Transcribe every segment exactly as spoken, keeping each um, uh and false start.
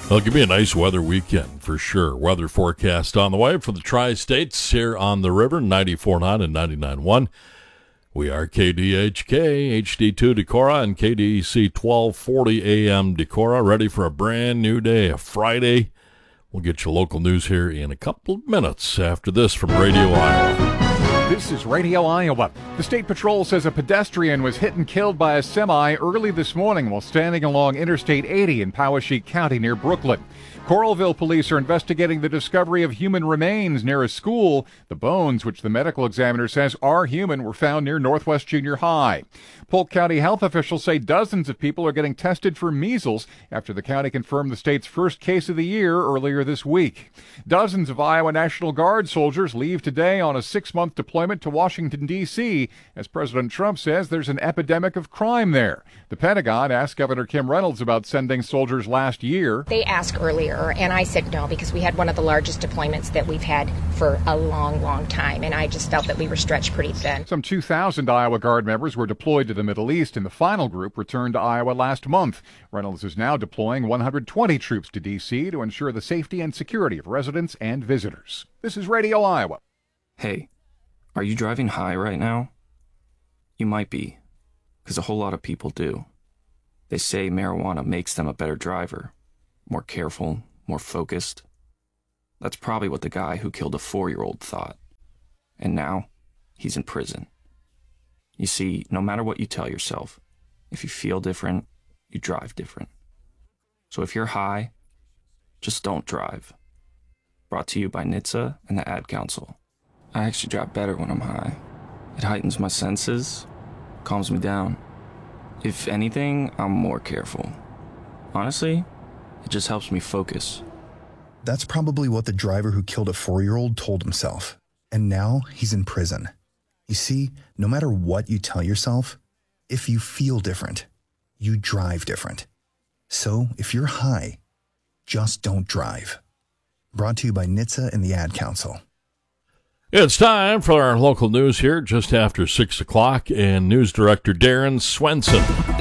It'll give me a nice weather weekend for sure. Weather forecast on the way for the Tri-States here on the river, ninety-four point nine and ninety-nine point one. We are K D H K, H D two Decorah, and K D E C twelve forty A M Decorah, ready for a brand new day, a Friday. We'll get you local news here in a couple of minutes after this from Radio Iowa. This is Radio Iowa. The State Patrol says a pedestrian was hit and killed by a semi early this morning while standing along Interstate eighty in Poweshiek County near Brooklyn. Coralville police are investigating the discovery of human remains near a school. The bones, which the medical examiner says are human, were found near Northwest Junior High. Polk County health officials say dozens of people are getting tested for measles after the county confirmed the state's first case of the year earlier this week. Dozens of Iowa National Guard soldiers leave today on a six-month deployment to Washington, D C, as President Trump says there's an epidemic of crime there. The Pentagon asked Governor Kim Reynolds about sending soldiers last year. They asked earlier, and I said no, because we had one of the largest deployments that we've had for a long, long time, and I just felt that we were stretched pretty thin. Some two thousand Iowa Guard members were deployed to the Middle East, and the final group returned to Iowa last month. Reynolds is now deploying one hundred twenty troops to D C to ensure the safety and security of residents and visitors. This is Radio Iowa. Hey, are you driving high right now? You might be, because a whole lot of people do. They say marijuana makes them a better driver, more careful, more focused. That's probably what the guy who killed a four-year-old thought. And now, he's in prison. You see, no matter what you tell yourself, if you feel different, you drive different. So if you're high, just don't drive. Brought to you by N H T S A and the Ad Council. I actually drive better when I'm high. It heightens my senses, calms me down. If anything, I'm more careful. Honestly, it just helps me focus. That's probably what the driver who killed a four-year-old told himself. And now he's in prison. You see, no matter what you tell yourself, if you feel different, you drive different. So if you're high, just don't drive. Brought to you by N H T S A and the Ad Council. It's time for our local news here just after six o'clock, and News Director Darren Swenson.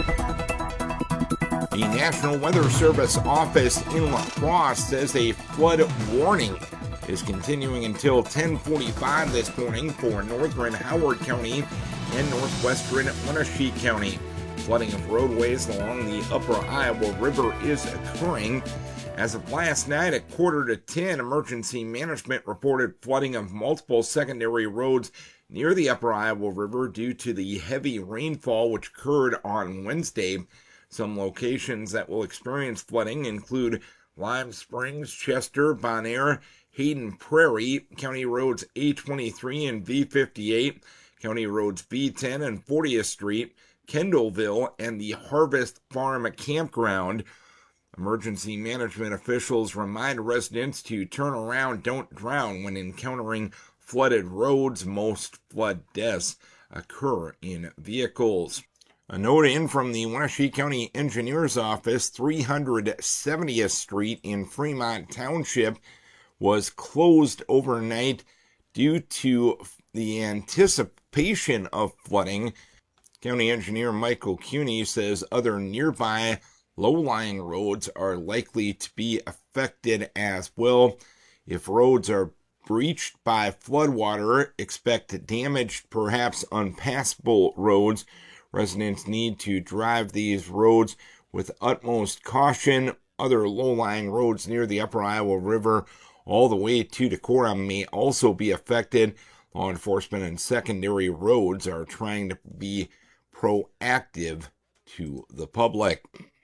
The National Weather Service office in La Crosse says a flood warning is continuing until ten forty-five this morning for northern Howard County and northwestern Wenatchee County. Flooding of roadways along the upper Iowa River is occurring. As of last night at quarter to ten, emergency management reported flooding of multiple secondary roads near the upper Iowa River due to the heavy rainfall which occurred on Wednesday. Some locations that will experience flooding include Lime Springs, Chester, Bonaire, Hayden Prairie, County Roads A twenty-three and V fifty-eight, County Roads B ten and fortieth Street, Kendallville, and the Harvest Farm Campground. Emergency management officials remind residents to turn around, don't drown when encountering flooded roads. Most flood deaths occur in vehicles. A note in from the Wenatchee County Engineer's Office, three hundred seventieth Street in Fremont Township was closed overnight due to the anticipation of flooding. County Engineer Michael Cuny says other nearby low-lying roads are likely to be affected as well. If roads are breached by floodwater, expect damaged, perhaps unpassable roads. Residents need to drive these roads with utmost caution. Other low-lying roads near the upper Iowa River all the way to Decorah may also be affected. Law enforcement and secondary roads are trying to be proactive to the public.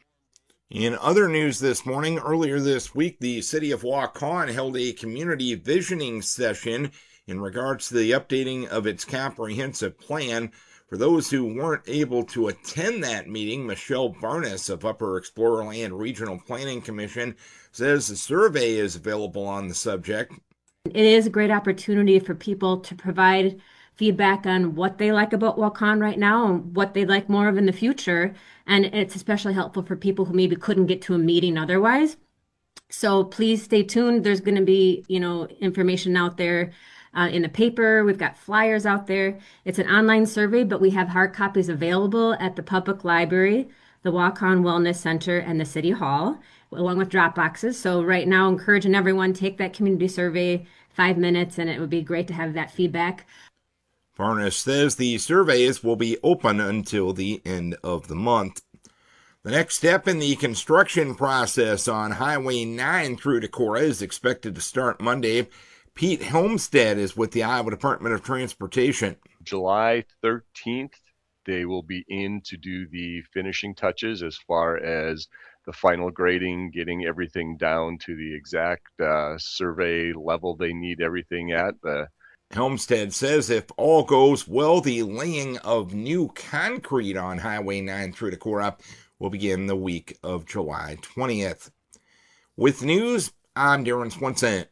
In other news this morning, earlier this week, the city of Waukon held a community visioning session in regards to the updating of its comprehensive plan. For those who weren't able to attend that meeting, Michelle Barnes of Upper Explorer Land Regional Planning Commission says the survey is available on the subject. It is a great opportunity for people to provide feedback on what they like about Waukon right now and what they'd like more of in the future. And it's especially helpful for people who maybe couldn't get to a meeting otherwise. So please stay tuned. There's going to be, you know, information out there uh, in the paper. We've got flyers out there. It's an online survey, but we have hard copies available at the public library. the Walk-On Wellness Center, and the City Hall, along with drop boxes. So right now, encouraging everyone, take that community survey, five minutes, and it would be great to have that feedback. Parnas says the surveys will be open until the end of the month. The next step in the construction process on Highway nine through Decorah is expected to start Monday. Pete Helmstead is with the Iowa Department of Transportation. July thirteenth, they will be in to do the finishing touches as far as the final grading, getting everything down to the exact uh, survey level they need everything at. The Helmstead says if all goes well, the laying of new concrete on Highway nine through Decorah will begin the week of July twentieth. With news, I'm Darren Swenson.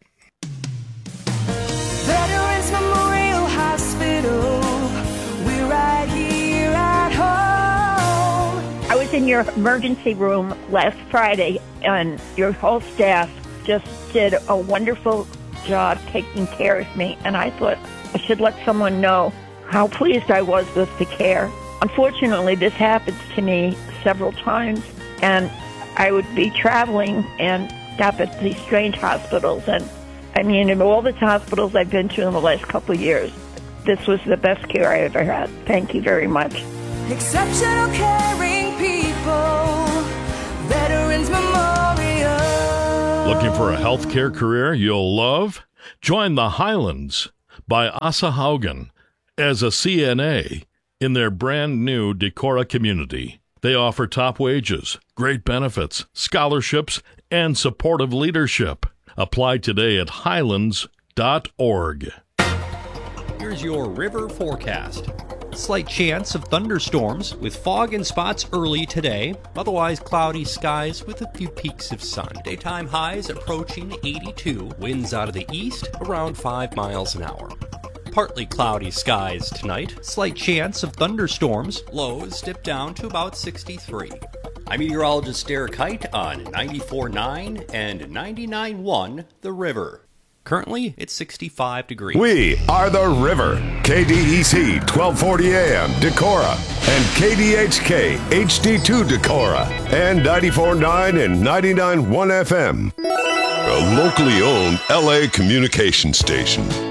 Veterans Memorial Hospital, we're right here at home. I was in your emergency room last Friday, and your whole staff just did a wonderful job taking care of me, and I thought I should let someone know how pleased I was with the care. Unfortunately, this happens to me several times, and I would be traveling and stop at these strange hospitals, and I mean, in all the hospitals I've been to in the last couple of years, this was the best care I ever had. Thank you very much. Exceptional caring people, Veterans Memorial. Looking for a healthcare career you'll love? Join the Highlands by Asa Haugen as a C N A in their brand new Decorah community. They offer top wages, great benefits, scholarships, and supportive leadership. Apply today at highlands dot org. Here's your river forecast. Slight chance of thunderstorms with fog and spots early today. Otherwise cloudy skies with a few peaks of sun. Daytime highs approaching eighty-two. Winds out of the east around five miles an hour. Partly cloudy skies tonight. Slight chance of thunderstorms. Lows dip down to about sixty-three. I'm meteorologist Derek Height on ninety-four point nine and ninety-nine point one The River. Currently, it's sixty-five degrees. We are The River. K D E C twelve forty A M Decorah and K D H K H D two Decorah and ninety-four point nine and ninety-nine point one F M. A locally owned L A communication station.